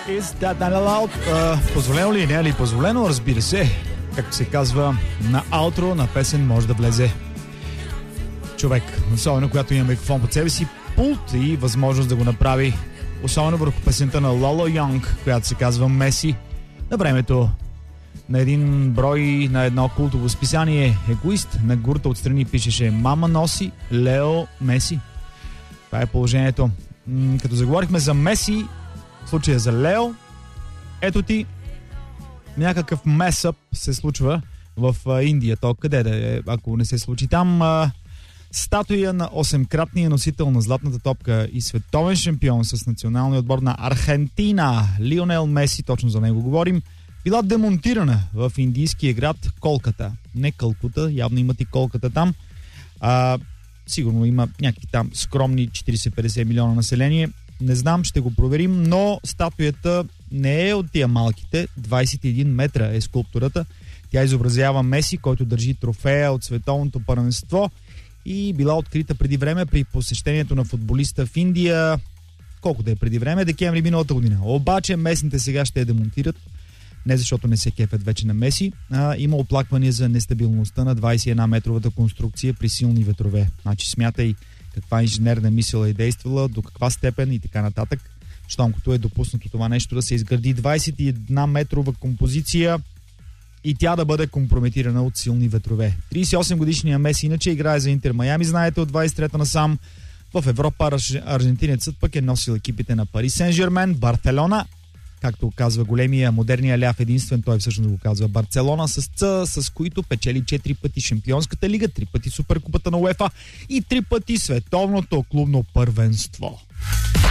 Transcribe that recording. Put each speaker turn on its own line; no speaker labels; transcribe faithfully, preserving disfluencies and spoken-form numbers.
Is that not allowed? Uh, позволено ли е, не е ли позволено? Разбира се. Както се казва, на аутро на песен може да влезе човек. Особено когато има микрофон под себе си, пулт и възможност да го направи. Особено върху песента на Лоло Йонг, която се казва Меси. На времето на един брой на едно култово списание Егоист на гурта отстрани пишеше Мама носи Лео Меси. Това е положението. М- като заговорихме за Меси, в случая за Лео, ето ти някакъв месъп се случва в а, Индия. То къде да е, ако не се случи там? А, статуя на осемкратния носител на златната топка и световен шампион с националния отбор на Архентина, Лионел Меси, точно за него говорим, била демонтирана в индийския град Колката. Не Калкута, явно имат и Колката там. А, сигурно има някакви там скромни четирийсет-петдесет милиона население. Не знам, ще го проверим, но статуята не е от тия малките. двайсет и един метра е скулптурата. Тя изобразява Меси, който държи трофея от световното първенство и била открита преди време при посещението на футболиста в Индия. Колко да е преди време? Декември миналата година. Обаче местните сега ще я демонтират. Не защото не се кефят вече на Меси. А, има оплаквания за нестабилността на двайсет и една метровата конструкция при силни ветрове. Значи смятай каква инженерна мисъл е действала, до каква степен и така нататък. Щом като е допуснато това нещо да се изгради двайсет и една метрова композиция и тя да бъде компрометирана от силни ветрове. трийсет и осем годишния Меси иначе играе за Интер Майами, знаете, от двайсет и трета насам. В Европа аржентинецът пък е носил екипите на Пари Сен-Жермен, Барселона, както казва големия модерния ляв единствен, той всъщност го казва Барселона, с Ц, с които печели четири пъти Шампионската лига, три пъти Суперкупата на УЕФА и три пъти Световното клубно първенство.